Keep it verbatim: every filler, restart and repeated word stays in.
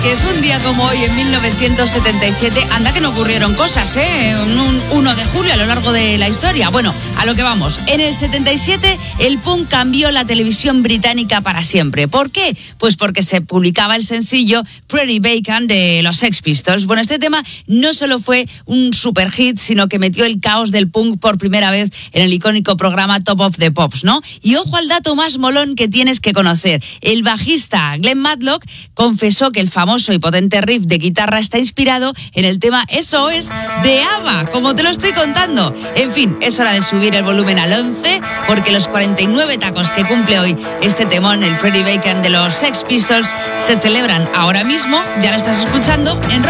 Que fue un día como hoy en mil novecientos setenta y siete, anda que no ocurrieron cosas, ¿eh? Un uno de julio a lo largo de la historia. Bueno, a lo que vamos. En el setenta y siete, el punk cambió la televisión británica para siempre. ¿Por qué? Pues porque se publicaba el sencillo Pretty Bacon de los Sex Pistols. Bueno, este tema no solo fue un super hit, sino que metió el caos del punk por primera vez en el icónico programa Top of the Pops, ¿no? Y ojo al dato más molón que tienes que conocer. El bajista Glenn Matlock confesó que el famoso y potente riff de guitarra está inspirado en el tema S O S de ABBA, como te lo estoy contando. En fin, es hora de subir el volumen al once, porque los cuarenta y nueve tacos que cumple hoy este temón, el Pretty Bacon de los Sex Pistols, se celebran ahora mismo. Ya lo estás escuchando en Rock